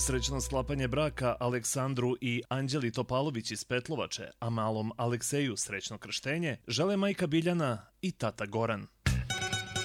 Srećno sklapanje braka Aleksandru i Anđeli Topalović iz Petlovače, a malom Alekseju srećno krštenje, žele majka Biljana i tata Goran.